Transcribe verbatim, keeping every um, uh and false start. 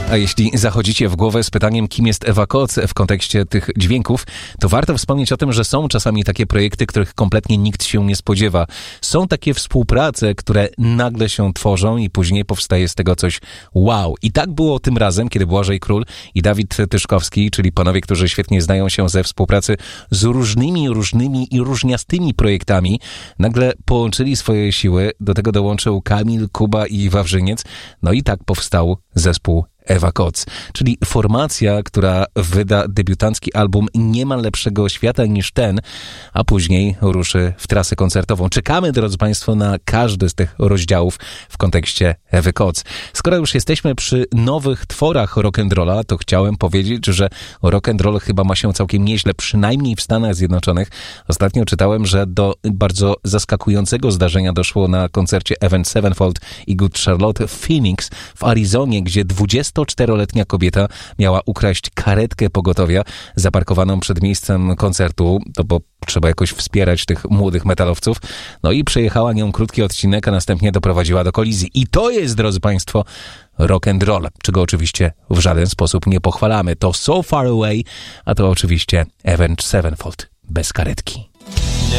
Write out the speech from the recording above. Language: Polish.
A jeśli zachodzicie w głowę z pytaniem, kim jest Ewa Koc w kontekście tych dźwięków, to warto wspomnieć o tym, że są czasami takie projekty, których kompletnie nikt się nie spodziewa. Są takie współprace, które nagle się tworzą i później powstaje z tego coś wow. I tak było tym razem, kiedy Błażej Król i Dawid Tyszkowski, czyli panowie, którzy świetnie znają się ze współpracy z różnymi, różnymi i różniastymi projektami, nagle połączyli swoje siły. Do tego dołączył Kamil, Kuba i Wawrzyniec. No i tak powstał zespół Ewa Koc, czyli formacja, która wyda debiutancki album Nie ma lepszego świata niż ten, a później ruszy w trasę koncertową. Czekamy, drodzy Państwo, na każdy z tych rozdziałów w kontekście Ewy Koc. Skoro już jesteśmy przy nowych tworach rock'n'rolla, to chciałem powiedzieć, że rock'n'roll chyba ma się całkiem nieźle, przynajmniej w Stanach Zjednoczonych. Ostatnio czytałem, że do bardzo zaskakującego zdarzenia doszło na koncercie Avenged Sevenfold i Good Charlotte w Phoenix w Arizonie, gdzie dwudziestoczteroletnia kobieta miała ukraść karetkę pogotowia zaparkowaną przed miejscem koncertu, to bo trzeba jakoś wspierać tych młodych metalowców, no i przejechała nią krótki odcinek, a następnie doprowadziła do kolizji. I to jest, drodzy Państwo, rock and roll, czego oczywiście w żaden sposób nie pochwalamy. To So Far Away, a to oczywiście Avenged Sevenfold bez karetki.